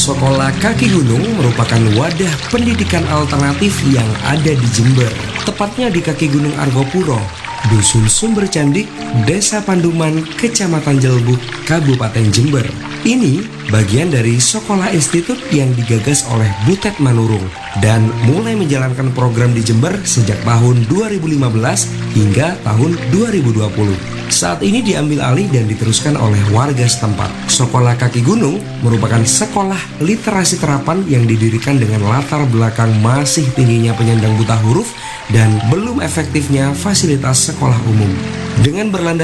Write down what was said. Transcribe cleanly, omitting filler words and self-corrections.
Sekolah Kaki Gunung merupakan wadah pendidikan alternatif yang ada di Jember, tepatnya di kaki Gunung Argopuro, Dusun Sumber Candik, Desa Panduman, Kecamatan Jelbuk, Kabupaten Jember. Ini bagian dari sekolah institut yang digagas oleh Butet Manurung dan mulai menjalankan program di Jember sejak tahun 2015 hingga tahun 2020. Saat ini diambil alih dan diteruskan oleh warga setempat. Sekolah Kaki Gunung merupakan sekolah literasi terapan yang didirikan dengan latar belakang masih tingginya penyandang buta huruf dan belum efektifnya fasilitas sekolah umum. Dengan berlandaskan